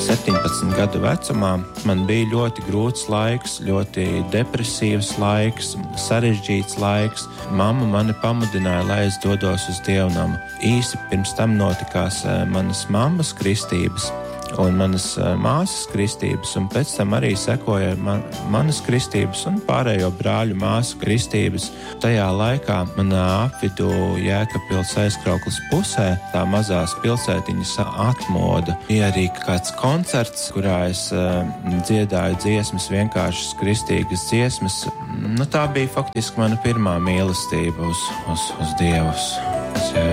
17 gadu vecumā man bija ļoti grūts laiks, ļoti depresīvs laiks, sarežģīts laiks. Mamma mani pamudināja, lai es dodos uz dievnamu. Īsi pirms tam notikās manas mammas kristības un manas māsas kristības, un pēc tam arī sekoja manas kristības un pārējo brāļu māsu kristības. Tajā laikā manā apvidū Jēkabpils aizkrauklas pusē, tā mazās pilsētiņas atmoda, bija arī kāds koncerts, kurā es dziedāju dziesmas, vienkāršas kristīgas dziesmas. Tā bija faktiski mana pirmā mīlestība uz Dievu.